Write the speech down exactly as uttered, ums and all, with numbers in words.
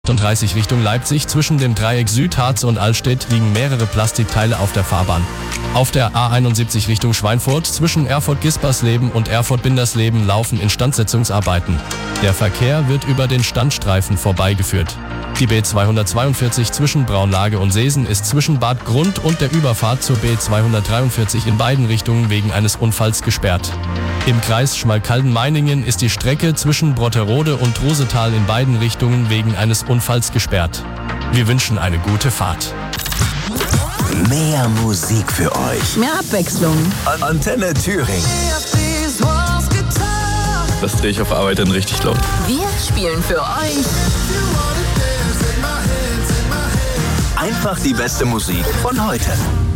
achtunddreißig Richtung Leipzig. Zwischen dem Dreieck Südharz und Allstedt liegen mehrere Plastikteile auf der Fahrbahn. Auf der A einundsiebzig Richtung Schweinfurt zwischen Erfurt-Gispersleben und Erfurt-Bindersleben laufen Instandsetzungsarbeiten. Der Verkehr wird über den Standstreifen vorbeigeführt. Die B zweihundertzweiundvierzig zwischen Braunlage und Seesen ist zwischen Bad Grund und der Überfahrt zur B zweihundertdreiundvierzig in beiden Richtungen wegen eines Unfalls gesperrt. Im Kreis Schmalkalden-Meiningen ist die Strecke zwischen Brotterode und Rosetal in beiden Richtungen wegen eines Unfalls gesperrt. Wir wünschen eine gute Fahrt. Mehr Musik für euch. Mehr Abwechslung. Antenne Thüringen. Das drehe ich auf Arbeit dann richtig laut. Wir spielen für euch Einfach die beste Musik von heute.